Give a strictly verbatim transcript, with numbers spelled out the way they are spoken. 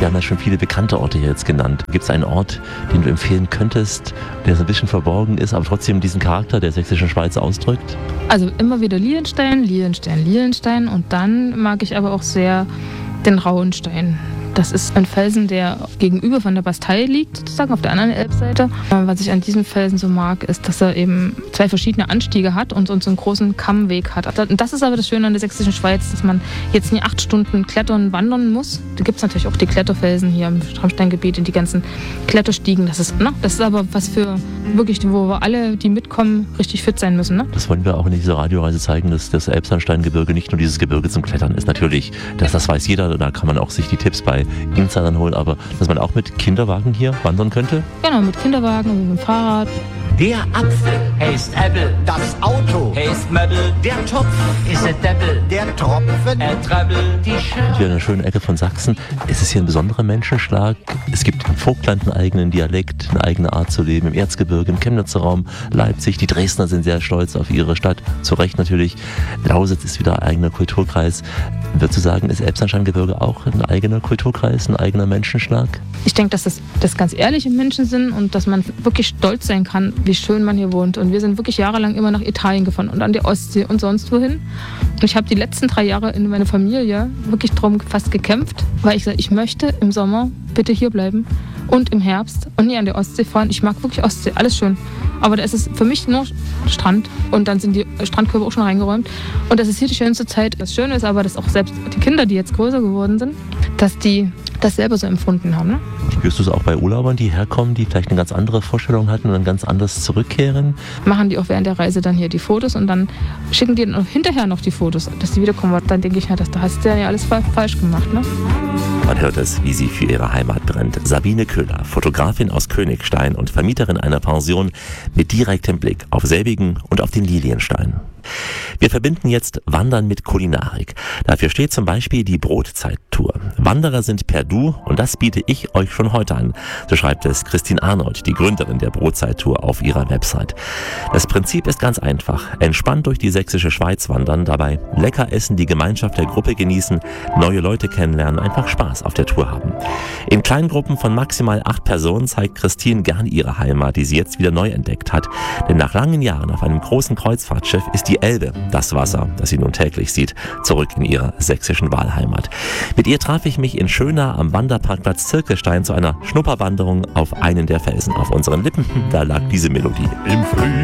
Wir haben ja schon viele bekannte Orte hier jetzt genannt. Gibt es einen Ort, den du empfehlen könntest, der so ein bisschen verborgen ist, aber trotzdem diesen Charakter der sächsischen Schweiz ausdrückt? Also immer wieder Lilienstein, Lilienstein, Lilienstein und dann mag ich aber auch sehr den Rauenstein. Das ist ein Felsen, der gegenüber von der Bastei liegt, sozusagen auf der anderen Elbseite. Was ich an diesem Felsen so mag, ist, dass er eben zwei verschiedene Anstiege hat und so einen großen Kammweg hat. Und das ist aber das Schöne an der sächsischen Schweiz, dass man jetzt nie acht Stunden klettern, wandern muss. Da gibt es natürlich auch die Kletterfelsen hier im Traunsteingebiet, in die ganzen Kletterstiegen. Das ist, ne? Das ist aber was für wirklich, wo wir alle, die mitkommen, richtig fit sein müssen. Ne? Das wollen wir auch in dieser Radioreise zeigen, dass das Elbsandsteingebirge nicht nur dieses Gebirge zum Klettern ist. Natürlich, das, das weiß jeder, da kann man auch sich die Tipps bei Insidern holen, aber dass man auch mit Kinderwagen hier wandern könnte? Genau, mit Kinderwagen und mit dem Fahrrad. Der Apfel heißt Äppel, das Auto heißt Möbel, der Topf ist ein Deppel, der Tropfen, ein Treppel, die Schärfe. Hier in einer schönen Ecke von Sachsen. Es ist hier ein besonderer Menschenschlag. Es gibt im Vogtland einen eigenen Dialekt, eine eigene Art zu leben. Im Erzgebirge, im Chemnitzer Raum, Leipzig. Die Dresdner sind sehr stolz auf ihre Stadt. Zu Recht natürlich. Lausitz ist wieder ein eigener Kulturkreis. Würdest du sagen, ist Elbsandsteingebirge auch ein eigener Kulturkreis, ein eigener Menschenschlag? Ich denke, dass das, das ganz ehrliche Menschen sind und dass man wirklich stolz sein kann, wie schön man hier wohnt. Und wir sind wirklich jahrelang immer nach Italien gefahren und an die Ostsee und sonst wohin. Und ich habe die letzten drei Jahre in meiner Familie wirklich drum fast gekämpft, weil ich sage, ich möchte im Sommer bitte hier bleiben und im Herbst und nie an die Ostsee fahren. Ich mag wirklich Ostsee, alles schön. Aber da ist es für mich nur Strand und dann sind die Strandkörbe auch schon reingeräumt. Und das ist hier die schönste Zeit. Das Schöne ist aber, dass auch selbst die Kinder, die jetzt größer geworden sind, dass die das selber so empfunden haben. Ne? Spürst du es auch bei Urlaubern, die herkommen, die vielleicht eine ganz andere Vorstellung hatten und dann ganz anders zurückkehren? Machen die auch während der Reise dann hier die Fotos und dann schicken die dann hinterher noch die Fotos, dass die wiederkommen. Dann denke ich, ja, das, da hast du ja alles falsch gemacht. Ne? Man hört es, wie sie für ihre Heimat brennt. Sabine Köhler, Fotografin aus Königstein und Vermieterin einer Pension mit direktem Blick auf selbigen und auf den Lilienstein. Wir verbinden jetzt Wandern mit Kulinarik. Dafür steht zum Beispiel die Brotzeit-Tour. Wanderer sind per Du und das biete ich euch schon heute an. So schreibt es Christine Arnold, die Gründerin der Brotzeit-Tour, auf ihrer Website. Das Prinzip ist ganz einfach. Entspannt durch die sächsische Schweiz wandern, dabei lecker essen, die Gemeinschaft der Gruppe genießen, neue Leute kennenlernen, einfach Spaß auf der Tour haben. In Kleingruppen von maximal acht Personen zeigt Christine gern ihre Heimat, die sie jetzt wieder neu entdeckt hat. Denn nach langen Jahren auf einem großen Kreuzfahrtschiff ist die Elbe das Wasser, das sie nun täglich sieht, zurück in ihre sächsischen Wahlheimat. Mit ihr traf ich mich in Schöna am Wanderparkplatz Zirkelstein zu einer Schnupperwanderung auf einen der Felsen. Auf unseren Lippen, da lag diese Melodie. Im Frühjahr